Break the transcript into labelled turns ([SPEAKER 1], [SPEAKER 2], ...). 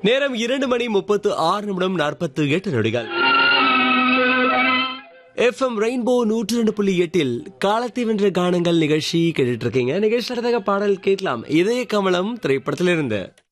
[SPEAKER 1] நேரம் 2:36:48 FM rainbow 102.8 காலத்தை வென்ற கானங்கள் நிகழ்ச்சி கேட்டுட்டு இருக்கீங்க. நிகழ்ச்சி பாடல் கேட்கலாம். இதய கமலம் திரைப்படத்திலிருந்து